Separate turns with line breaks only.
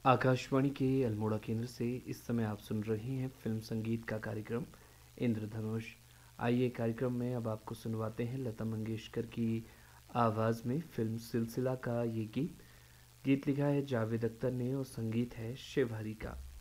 आकाशवाणी के अल्मोड़ा केंद्र से इस समय आप सुन रहे हैं फिल्म संगीत का कार्यक्रम इंद्रधनुष। आइए कार्यक्रम में अब आपको सुनवाते हैं लता मंगेशकर की आवाज़ में फिल्म सिलसिला का ये गीत। गीत लिखा है जावेद अख्तर ने और संगीत है शिव हरी का।